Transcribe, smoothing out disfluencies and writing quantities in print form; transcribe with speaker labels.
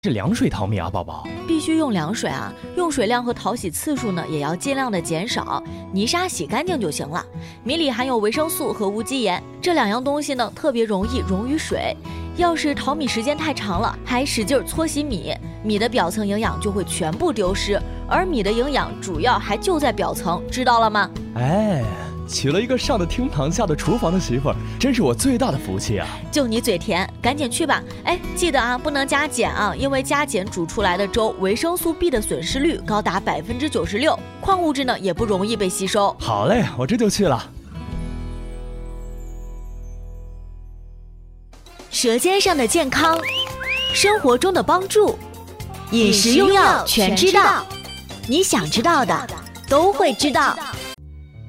Speaker 1: 是凉水淘米啊，宝宝。
Speaker 2: 必须用凉水啊，用水量和淘洗次数呢也要尽量的减少，泥沙洗干净就行了。米里含有维生素和无机盐，这两样东西呢特别容易溶于水。要是淘米时间太长了，还使劲搓洗米，米的表层营养就会全部丢失，而米的营养主要还就在表层，知道了吗？
Speaker 1: 哎，娶了一个上的厅堂下的厨房的媳妇儿，真是我最大的福气啊！
Speaker 2: 就你嘴甜，赶紧去吧。哎，记得啊，不能加碱啊，因为加碱煮出来的粥，维生素 B 的损失率高达96%，矿物质呢也不容易被吸收。
Speaker 1: 好嘞，我这就去了。
Speaker 2: 舌尖上的健康，生活中的帮助，饮食用药全知道，你想知道的都会知道。